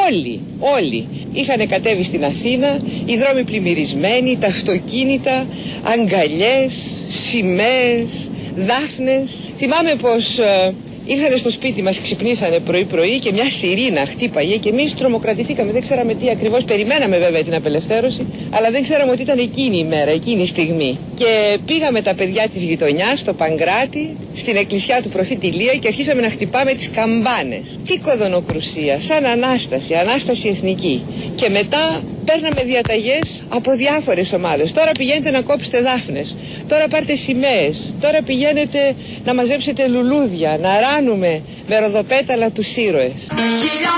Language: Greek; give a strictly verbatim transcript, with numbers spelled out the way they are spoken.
όλοι, όλοι είχαν κατέβει στην Αθήνα, οι δρόμοι πλημμυρισμένοι, τα αυτοκίνητα, αγκαλιές, σημαίες, δάφνες. Θυμάμαι πως ε, ήρθανε στο σπίτι μας, ξυπνήσανε πρωί-πρωί και μια σιρήνα χτύπαγε και εμείς τρομοκρατηθήκαμε. Δεν ξέραμε τι ακριβώς, περιμέναμε βέβαια την απελευθέρωση, αλλά δεν ξέραμε ότι ήταν εκείνη η μέρα, εκείνη η στιγμή. Και πήγαμε τα παιδιά της γειτονιάς στο Παγκράτη, στην εκκλησιά του προφήτη Ηλία και αρχίσαμε να χτυπάμε τις καμπάνες. Τι κοδωνοκρουσία, σαν Ανάσταση, Ανάσταση εθνική. Και μετά παίρναμε διαταγές από διάφορες ομάδες. Τώρα πηγαίνετε να κόψετε δάφνες, τώρα πάρτε σημαίες, τώρα πηγαίνετε να μαζέψετε λουλούδια, να ράνουμε με ροδοπέταλα τους ήρωες.